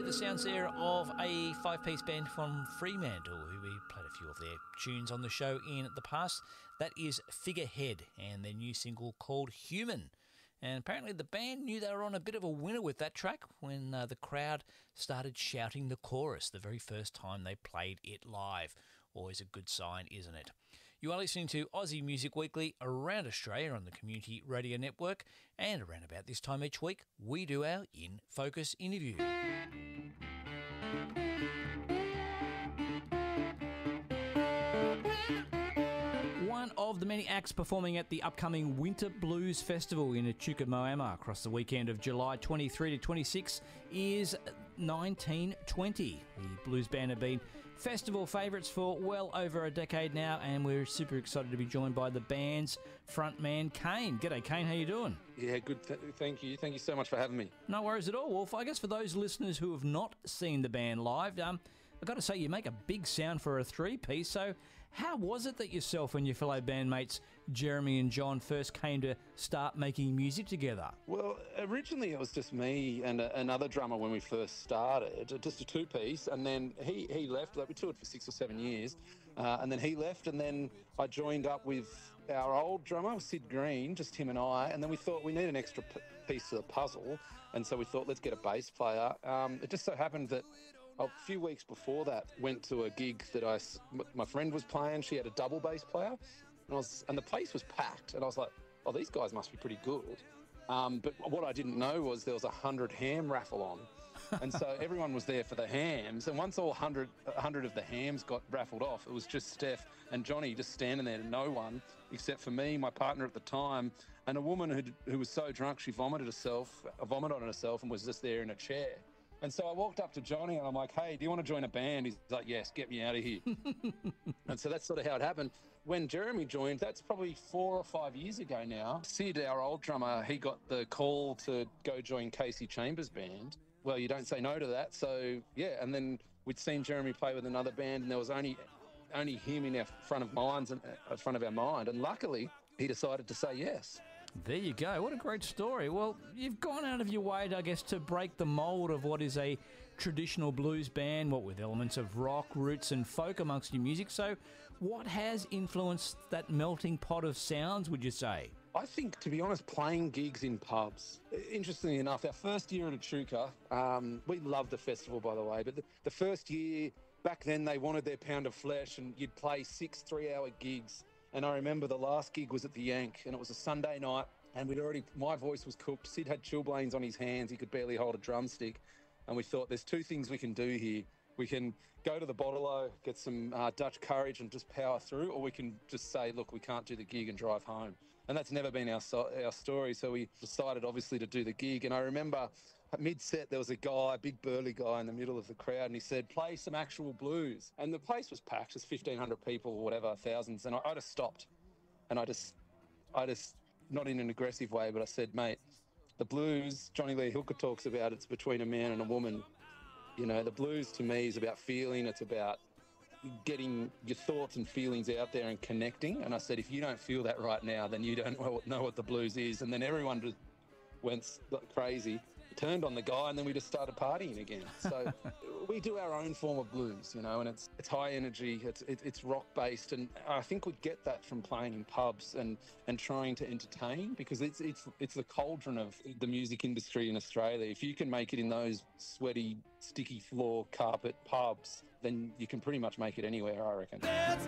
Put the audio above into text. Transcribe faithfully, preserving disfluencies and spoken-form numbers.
the sounds there of a five-piece band from Fremantle, who we played a few of their tunes on the show in the past. That is Figurehead and their new single called Human. And apparently the band knew they were on a bit of a winner with that track when uh, the crowd started shouting the chorus the very first time they played it live. Always a good sign, isn't it? You are listening to Aussie Music Weekly around Australia on the Community Radio Network, and around about this time each week we do our In Focus interview. One of the many acts performing at the upcoming Winter Blues Festival in Echuca Moama across the weekend of July twenty-third to twenty-sixth is nineteen twenty. The blues band have been festival favourites for well over a decade now, and we're super excited to be joined by the band's frontman, Kane. G'day, Kane. How you doing? Yeah, good. Th- thank you. Thank you so much for having me. No worries at all, Wolf. I guess for those listeners who have not seen the band live, um, I've got to say you make a big sound for a three-piece, so how was it that yourself and your fellow bandmates Jeremy and John first came to start making music together? Well, originally it was just me and a, another drummer when we first started, just a two-piece, and then he, he left. Like, we toured for six or seven years, uh, and then he left, and then I joined up with our old drummer, Sid Green, just him and I, and then we thought we need an extra p- piece of the puzzle, and so we thought, let's get a bass player. Um, it just so happened that a few weeks before that, went to a gig that I, my friend was playing. She had a double bass player, and I was, and the place was packed. And I was like, "Oh, these guys must be pretty good." Um, but what I didn't know was there was a hundred ham raffle on, and so everyone was there for the hams. And once all hundred, hundred of the hams got raffled off, it was just Steph and Johnny just standing there, no one except for me, my partner at the time, and a woman who who was so drunk she vomited herself, vomited on herself, and was just there in a chair. And so I walked up to Johnny and I'm like, "Hey, do you want to join a band?" He's like, "Yes, get me out of here." And so that's sort of how it happened. When Jeremy joined, that's probably four or five years ago now. Sid, our old drummer, he got the call to go join Casey Chambers' band. Well, you don't say no to that. So, yeah, and then we'd seen Jeremy play with another band, and there was only only him in our front of minds and uh, front of our mind. And luckily, he decided to say yes. There you go. What a great story. Well, you've gone out of your way, I guess, to break the mould of what is a traditional blues band, what with elements of rock, roots and folk amongst your music. So what has influenced that melting pot of sounds, would you say? I think, to be honest, playing gigs in pubs. Interestingly enough, our first year at Echuca, um, we loved the festival, by the way, but the, the first year, back then they wanted their pound of flesh, and you'd play six three-hour gigs. And I remember the last gig was at the Yank, and it was a Sunday night, and we'd already, my voice was cooked. Sid had chilblains on his hands. He could barely hold a drumstick. And we thought, there's two things we can do here. We can go to the Bottle-O, get some uh, Dutch courage and just power through, or we can just say, look, we can't do the gig and drive home. And that's never been our so- our story. So we decided, obviously, to do the gig. And I remember at mid-set, there was a guy, a big burly guy in the middle of the crowd, and he said, "Play some actual blues." And the place was packed, just fifteen hundred people or whatever, thousands. And I, I just stopped. And I just, I just, not in an aggressive way, but I said, "Mate, the blues, Johnny Lee Hooker talks about, it's between a man and a woman. You know, the blues to me is about feeling. It's about getting your thoughts and feelings out there and connecting." And I said, "If you don't feel that right now, then you don't know what the blues is." And then everyone just went crazy, turned on the guy, and then we just started partying again. So we do our own form of blues, you know, and it's it's high energy, it's it, it's rock based, and I think we get that from playing in pubs and and trying to entertain, because it's it's it's the cauldron of the music industry in Australia. If you can make it in those sweaty, sticky floor carpet pubs, then you can pretty much make it anywhere, I reckon. Let's